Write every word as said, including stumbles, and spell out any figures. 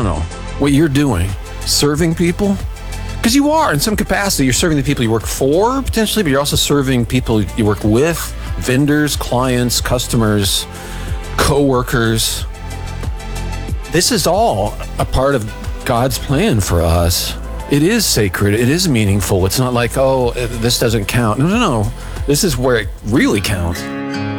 don't know, what you're doing, serving people, because you are in some capacity. You're serving the people you work for, potentially, but you're also serving people you work with, vendors, clients, customers, co-workers. This is all a part of God's plan for us. It is sacred. It is meaningful. It's not like, oh, this doesn't count. No, no, no. This is where it really counts.